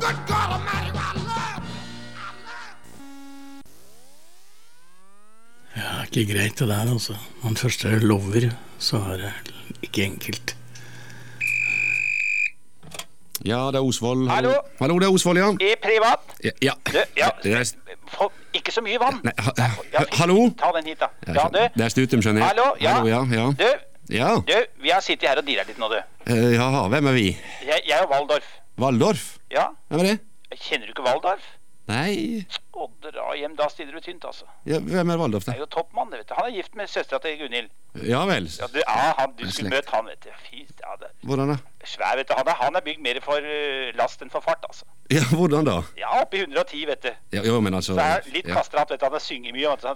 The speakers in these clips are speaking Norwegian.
good God Almighty, I love. Ja, ikke greit det der, altså. Når han først er lover, så er det ikke enkelt. Ja, det er Osvold. Hallo? Hallo, det er Osvold, ja. I privat? Ja. Ikke så mye vann. Nei, hallo? Ta den hit, da. Ja, du. Det er Stutum, skjønner jeg. Hallo, ja. Ja. Du, vi har sittet her og dirret litt nå, du. Jaha, hvem er vi? Jeg er Waldorf. Waldorf? Ja. Hvem er det? Kjenner du ikke Waldorf? Nei. Å, dra hjem, da stiller du tynt, altså. Ja, hvem er Waldorf, Det da? er jo toppmann, vet du. Han er gift med søstera til Gunhild. Ja vel. Ja, du skulle møte han, vet du. Fy, ja, det Hvordan da? svær, vet du. Han er bygd mer for last enn for fart, altså. Ja, hvordan da? Ja, oppi 110, vet du. Ja, jo, men altså... Så er litt ja. kastrat, vet du. Han har synget mye, vet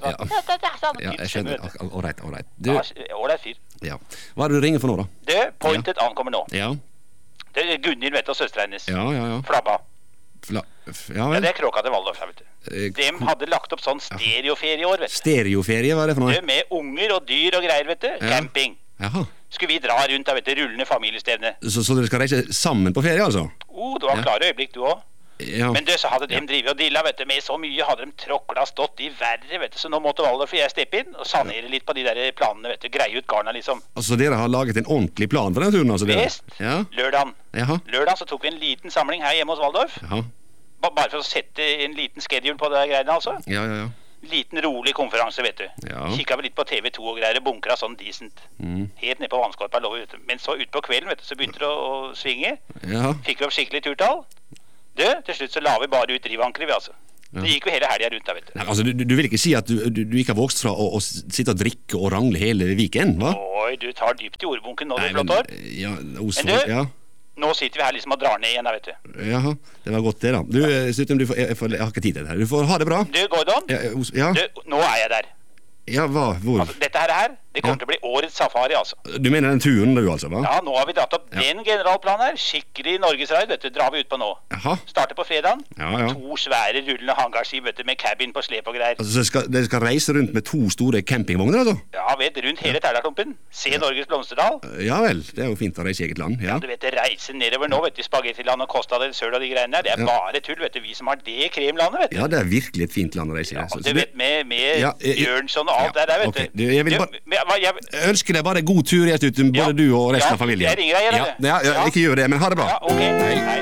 du. Ja, jeg skjønner. Ålreit. Du, Ålreit fyr. ja. Hva er det du ringer for nå, da? Du, pointet ankommer nå. Ja. Det er Gunhild, vet du, og søstera hennes. Ja. Flabba. Ja Ja, vel. det er kråka til Waldorf, vet du. De hadde lagt opp sånn stereoferie i år, vet du. Stereoferie, hva er det for noe? Med unger og dyr og greier, vet du. Ja. Camping. Jaha. Skulle vi dra rundt da, vet du, rullende familiestevne. Så dere skal reise sammen på ferie, altså? Du har klare øyeblikk, du også. Ja. Men så hadde de drivet og dilla, vet du, med så mye hadde de tråkla stått i verre, vet du. Så nå måtte Waldorf og jeg steppe inn og sanere litt på de der planene, vet du. Greie ut garna, liksom. Altså, dere har laget en ordentlig plan for den turen, altså? dere? Vest. Ja. Lørdagen. Jaha. Lørdagen så tok vi en liten samling her hjemme hos Waldorf. Jaha. Bare for å sette en liten schedule på det greiene, altså. Ja. Liten, rolig konferanse, vet du. Ja. Kikket vi litt på TV2 og greier, bunkra sånn decent. Helt ned på vannskorpa lå vi, vet du. Men så ut på kvelden, vet du, så begynte det å svinge. Ja. Fikk vi opp skikkelig turtall. Til slutt så la vi bare ut drivankeret, vi, altså. Det gikk jo hele helga rundt da, vet du. Nei, altså, du vil ikke si at du ikke har vokst fra å sitte og drikke og rangle hele Viken, hva? Oi, du tar dypt i ordbunken nå, du Nei, men, flottor. ja, Oslo, Men du- ja. Nå sitter vi her liksom og drar ned igjen da, vet du. Jaha, det var godt det da. Du, Stutum, jeg har ikke tid til det her. Du får ha det bra. Du, Gordon. Ja, Nå er jeg der. ja hva, hvor? Altså, dette her, det kommer til å bli årets safari, altså. Du mener den turen du, altså, hva? Ja, nå har vi dratt opp den generalplanen her. Skikkelig norgesreid, vet du, drar vi ut på nå. Jaha, Starter på fredagen. ja. 2 svære rullende hangarskip, vet du, med cabin på slep og greier. Altså, dere skal reise rundt med 2 store campingvogner, altså? Ja, vet, rundt hele Tælarklumpen. Se Norges blomsterdal. Ja vel, det er jo fint å reise i eget land, ja. Du vet, reise nedover nå, vet du, Spagettiland og Costa del Sol og de greiene der. Det er bare tull, vet du, vi som har det kremlandet, vet du. Ja, det er virkelig et fint land å reise i. Ja, Så- og så du vet, med Ja, Bjørnson og alt der, vet ok. du. Jeg vil bare jeg ønsker deg bare god tur, Stutum, både Ja. du og resten Ja, av familien. jeg ringer deg igjen, eller? Ja, ikke gjør det, men ha det bra. Ja, ok. Hei.